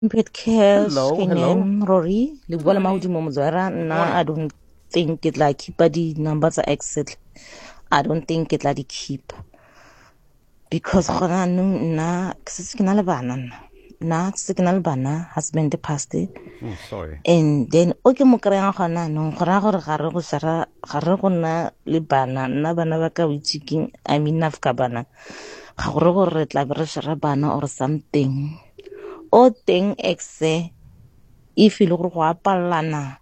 Pet cash, Hello. Rory, le bua le Mahodimo Motswara. Nna I don't think it like keep the numbers are exit. I don't think it like keep because gona nung nna ke setse ke na le bana nna ke setse ke na le bana husband passed Oh, sorry. and then o ke mo kry-ang gona nong go raya gore ga re go nna le bana nna bana ba ka o itse keng I mean enough ka bana ga gore gore re tla be re shara bana or something o teng exe if e le gore go a palelana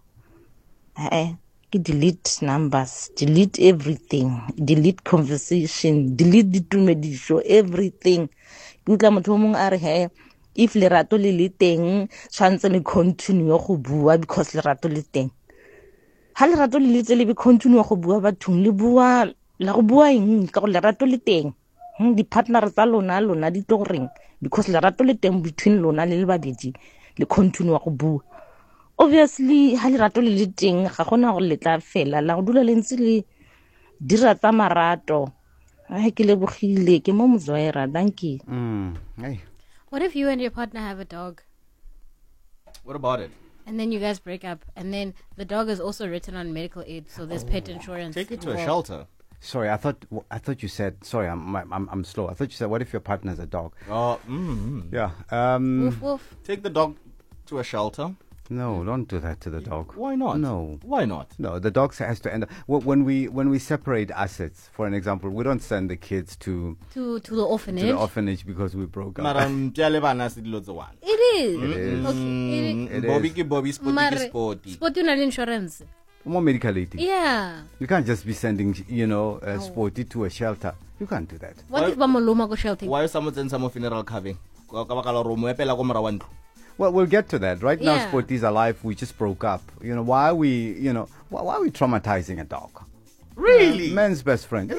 ke delete numbers, delete everything, delete conversation, delete ditumedišo, everything. Ke utlwa motho o mongwe a re if lerato le le teng tshwanetse le continue go bua because lerato le teng. Ha lerato le le be continue go bua bathong le bua la go bua eng ka go lerato le teng. Di-partner tsa lona di tlo goreng because lerato le teng between lona le babedi le continue go bua. Obviously ha lerato le le teng ga gona gore le tla fela la go dula le ntse le dira tsa marato. Ke lebogile ke mo Motswera. Thank you. Hey. What if you and your partner have a dog What about it? and then you guys break up and then the dog is also written on medical aid, so there's pet insurance? Take it to a involved. shelter. Sorry, I thought you said. Sorry, I'm slow. I thought you said, "What if your partner's a dog?" Oh, Yeah. Woof woof. take the dog to a shelter. No, don't do that to the dog. Why not? No. Why not? No, the dog has to end up. When we separate assets, for an example, we don't send the kids to To the orphanage. the orphanage because we broke up. Madam Jalebana said lots of one. It is. is. Okay. It Bobby is. ki Bobby, sporty Mare, ki sporty. Sporty na insurance. More medical aid. Yeah. You can't just be sending, Sporty to a shelter. You can't do that. What if ba mo loma go shelter? Why is someone send some funeral carving? Ka baka la romo epela ko mora wa ntlo. Well, we'll get to that. Right now, Yeah. Sporty's alive. We just broke up. Why are we, why are we traumatizing a dog? Really? Man's best friend.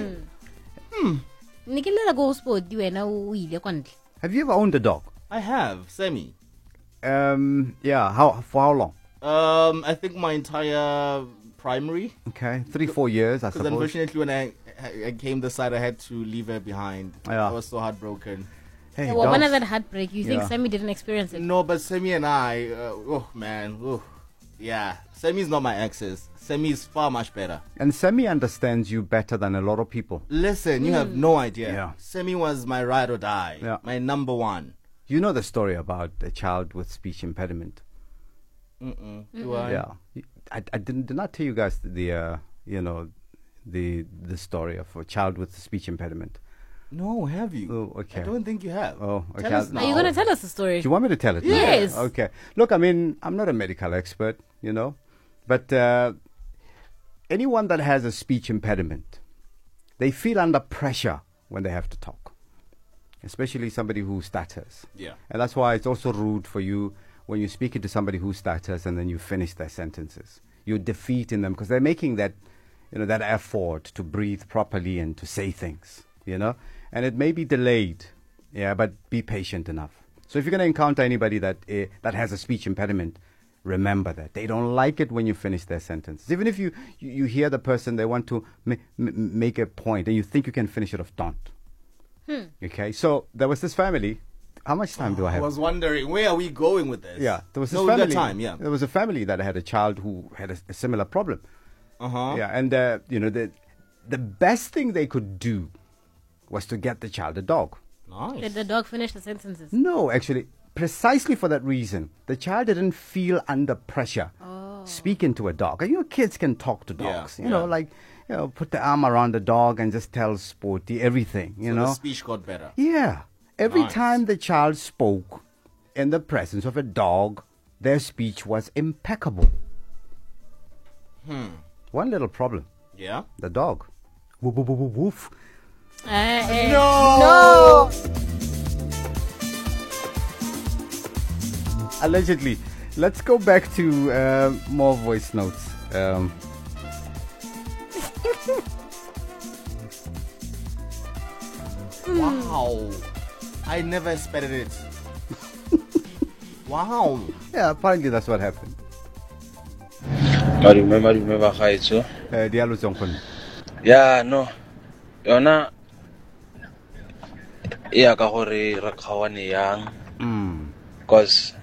Ne ke lela go sporty wena o ile kwa ntle. Have you ever owned a dog? I have, Semi. Yeah. For how long? I think my entire primary. Okay, 3-4 years, I Because suppose. unfortunately, when I came this side, I had to leave her behind. Yeah. I was so heartbroken. Hey, Well, when dogs. that heartbreak, you think Yeah. Sammy didn't experience it? No, but Semi and I, oh man, yeah. Semi's not my exes. Semi is far much better. And Semi understands you better than a lot of people. Listen, you have no idea. Yeah. Semi was my ride or die. Yeah. My number one. You know the story about a child with speech impediment. Do I? Yeah, I did not tell you guys the story of a child with speech impediment. No, have you? Oh, okay. I don't think you have. Oh, okay. Tell us Are now. you going to tell us the story? Do you want me to tell it? now? Yes. Okay. Look, I mean, I'm not a medical expert, but anyone that has a speech impediment, they feel under pressure when they have to talk, especially somebody who stutters. Yeah. And that's why it's also rude for you when you're speaking to somebody who stutters and then you finish their sentences. You're defeating them because they're making that effort to breathe properly and to say things, and it may be delayed, but be patient enough. So if you're going to encounter anybody that has a speech impediment, remember that they don't like it when you finish their sentences. Even if you hear the person, they want to make a point and you think you can finish it off, don't. Okay, so there was this family. How much time do I I have? was wondering, where are we going with this? Yeah, there was this No, we've got family. time, yeah. There was a family that had a child who had a similar problem. Uh-huh. Yeah, and the best thing they could do was to get the child a dog. Nice. Did the dog finish the sentences? No, actually, precisely for that reason, the child didn't feel under pressure speaking to a dog. And kids can talk to dogs. Put the arm around the dog and just tell Sporty everything. So the speech got better. Yeah. Every Nice. time the child spoke in the presence of a dog, their speech was impeccable. One little problem. Yeah? The dog. Woof, woof, woof, woof, woof. No! Allegedly. Let's go back to more voice notes. Wow. I never expected it. Wow. Yeah, apparently that's what happened. Madume ba gaetso. Dialo Zonkon. Ya no. Yona e ya ka gore re kgawane yang. because